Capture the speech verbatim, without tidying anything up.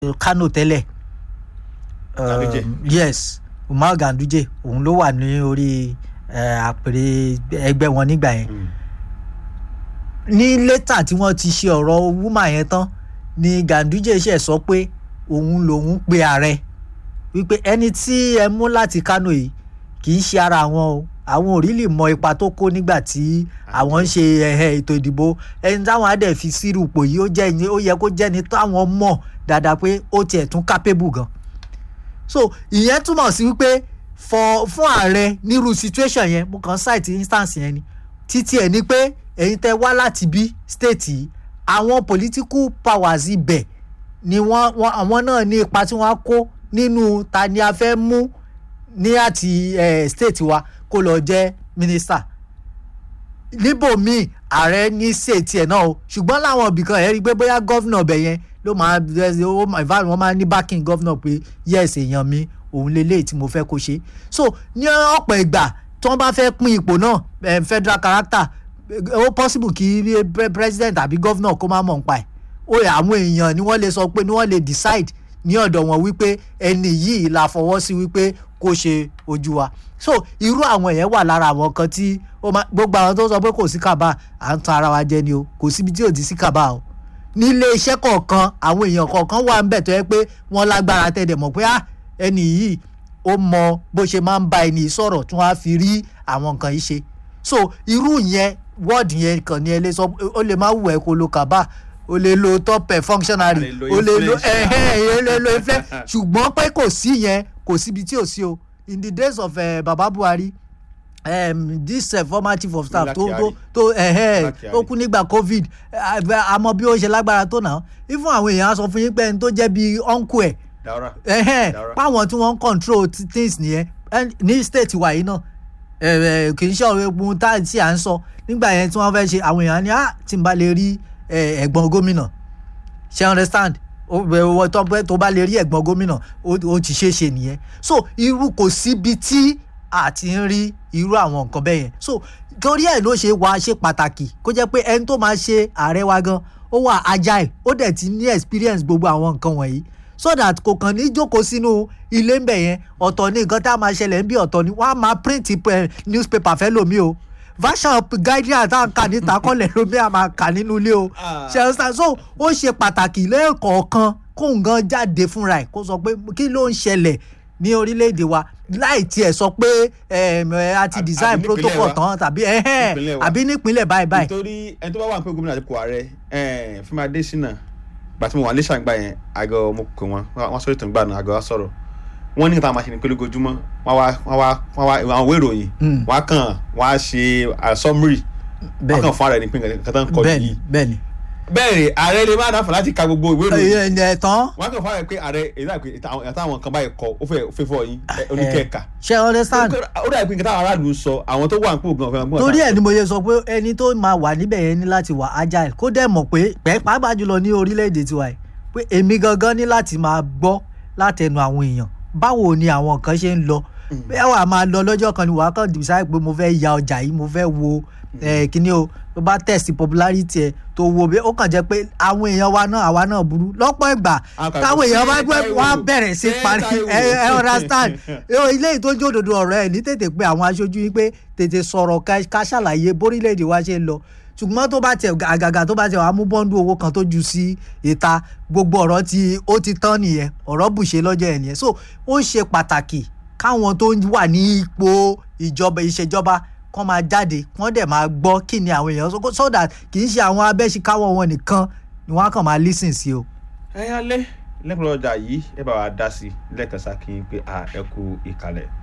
Kano tẹ́lẹ̀ um, yes Umar Ganduje òun ló wà ní orí àpèrè ẹgbẹ́ wọn nígbà yẹn ní lẹ́tà tí wọ́n ti ṣe ọ̀rọ̀ woman yẹn tán ni Ganduje ṣe sọ pé òun lòun pe ààrẹ wípé ẹni tí ẹ mú láti Kano yìí kì í ṣe ara àwọn o àwọn ò rí lè mọ ipa tó kó nígbà tí àwọn ń ṣe ètò ìdìbò ẹni táwọn á dẹ̀ fi sírù pò yìí ó jẹ́ ó yẹ kó jẹ́ ni táwọn mọ̀ dáadáa pé ó tiẹ̀ tún capable gan so ìyẹn túmọ̀ sí wípé for fún ààrẹ nírú situation yẹn mo kàn cite instance yẹn ni títí ẹ̀ ni pé ẹ̀yin tẹ́ wá láti bí state yìí àwọn political powers ibẹ̀ ni wọ́n àwọn náà ní ipa tí wọ́n á kó nínú ta ni a fẹ́ mú ní àti eh, state wa kó lọ jẹ́ minister níbòmíì ààrẹ ní state ẹ̀ náà o ṣùgbọ́n láwọn ibìkan ẹ̀ rí i pé bóyá gọ́vnà ọbẹ̀ yẹn ló máa wọ́n máa ní backing gọ́vnà pé yes èèyàn mi òun lélẹ́yìí tí mo fẹ́ kó ṣe so ní ọ̀pọ̀ ìgbà tí wọ́n bá fẹ́ pín ipò náà federal character ó possible kí president àbí gọ́vnà kó má mọ̀ nípa ẹ̀ ó yẹ àwọn èèyàn ni wọ́n lè sọ pé ni wọ́n lè decide ní ọ̀dọ̀ wọn wípé ẹni yìí la fọwọ́ sí wípé kó ṣe ojú wa so irú àwọn yẹn wà lára àwọn kan tí gbogbo àwọn tó sọ pé kò sí kàbá à ń tan ara wa jẹ ni o kò síbi tí ò ti sí kàbá o nílé iṣẹ́ kọ̀ọ̀kan àwọn èèyàn kọ̀ọ̀kan wà ń bẹ̀ tó yẹ pé wọ́n lágbára tẹ̀dẹ̀ mọ̀ pé ẹni yìí ó mọ bó ṣe máa ń bá ẹni sọ̀rọ̀ tí wọ́n á fi rí àwọn nǹkan yìí ṣe so irú yẹn wọ́ọ̀dù yẹn kàn ní ẹ lè sọ ó lè má wù ẹ́ kó lo kàbá o lè lo top functionary o lè lo ẹ̀hẹ́ o lè lo inflation ṣùgbọ́n pé kò sí yẹn kò síbi tí ò sí o in the days of uh, Baba Buhari um, this uh, former chief of staff tó tó tó ẹ̀hẹ́ ó kú nígbà covid àmọ́ bí ó ṣe lágbára tó náà even àwọn èèyàn á sọ fún yín pé ẹni tó jẹ́ bí uncle ẹ̀ ẹ̀hẹ́ páwọn tí wọ́n ń control things nìyẹn ní state wa yìí náà kì í ṣe ọ̀rọ̀ egun tá tí à ń sọ nígbà yẹn tí wọ́n fẹ́ ṣe àwọn èèyàn ní à tí n bá lè rí ẹ̀gbọ́n gómìnà ṣe understand tó bá lè rí ẹ̀gbọ́n gómìnà ó ti ṣe é ṣe nìyẹn so irú kò síbi tí a ti ń rí irú àwọn nǹkan bẹ́ẹ̀ yẹn so torí ẹ̀ ló ṣe wá ṣe pàtàkì kó jẹ́ pé ẹni tó máa ṣe ààrẹ wa gan ó wà agile ó dẹ̀ ti ní experience gbogbo àwọn nǹkan wọ̀nyí so that kò kàn ní jókòó sínú ilé ń bẹ̀ yẹn ọ̀tọ̀ ní nǹkan tá a máa ṣẹlẹ̀ ń bí ọ̀tọ̀ ni wọ́n á máa print newspaper fẹ́ lómi o version guardian tá a kà níta kọ́lẹ̀ lómi a máa kà nínú ilé o ṣe understand so ó ṣe pàtàkì lẹ́ẹ̀kọ̀ọ̀kan kó nǹkan jáde fúnra ẹ̀ kó sọ pé kí ló ń ṣẹlẹ̀ ní orílẹ̀-èdè wa láì tiẹ̀ sọ pé a ti design protocol tán tàbí àbí nípínlẹ̀ báyìí báyìí. nítorí ẹni tó bá wà ní pé gómìnà àti ipò ààrẹ Fẹ́mi Adésínà gbàtí mo wà ní ṣàǹgbà yẹn àgọ́ mo pè wọ́n wọ́n sọ̀rọ̀ ìtàn gbà náà àgọ́ wa sọ̀rọ̀ wọ́n ní níta máa ṣe ní pé lójoojúmọ́ wọ́n wá wọ́n wá wọ́n wá àwọn ìwé ìròyìn wọ́n á kàn wọ́n á ṣe summary wọ́n kàn fún ara ẹni pé nǹkan tó ń kọ́ yìí bẹ́ẹ̀ni bẹ́ẹ̀ni ààrẹ lè má dáfà láti ka gbogbo ìwé ìròyìn ẹ̀ tán wọ́n á kàn fún ara pé ààrẹ èyí táwọn kan báyìí kọ ó fẹ́ fọ́ yín oníkẹ́ẹ̀ka ṣe understand ó dà pé nǹkan táwọn aráàlú sọ àwọn tó wà ń pò gan gan. torí ẹ̀ ni mo yẹ sọ pé ẹni tó máa wà níbẹ̀ yẹn ní láti wà agile kó dẹ̀ mọ̀ pé pàápàá jùlọ ní orílẹ̀-èdè tiwa yìí pé èmi gangan ní láti máa gbọ́ látẹnu àwọn èèyàn báwo ni àwọn nǹkan ṣe ń lọ bẹ́ẹ̀ wà máa lọ lọ́jọ́ kan ni wàá kàn decide pé mo fẹ́ ya ọjà yìí mo fẹ́ wo kíní o tó bá test popularity ẹ̀ tó wo bí ó kàn jẹ́ pé àwọn èèyàn wa náà àwa náà burú lọ́pọ̀ ìgbà táwọn èèyàn bá gbé wọ́n á bẹ̀rẹ̀ sí parí ẹ understand ilé yìí tó ń jòdòdò ọ̀rọ̀ ẹ̀ ní tètè pé àwọn aṣojú yìí pé tètè sọ̀rọ̀ ká ṣàlàyé bórílẹ̀-èdè wa ṣe ń lọ ṣùgbọ́n tó bá tẹ̀ àgàgà tó bá tẹ̀ wàá mú bọ́ńdù owó kan tó ju sí ìta gbogbo ọ̀rọ̀ tí ó ti tán nìyẹn ọ̀rọ̀ bùṣe lọ́jọ́ ẹ̀ nìyẹn so ó ṣe pàtàkì káwọn tó wà ní ipò ìjọba ìṣèjọba kán máa jáde kán dẹ̀ máa gbọ́ kí ni àwọn èèyàn so that kì í ṣe àwọn abẹ́ṣikáwọ́ wọn nìkan ni wọ́n á kàn máa listen sí o. ẹ yálé lẹ́kùnrin ọjà yìí ẹ bá wa dá sí lẹ́ẹ̀kan sá kí n pé ẹ kú ìkàlẹ̀.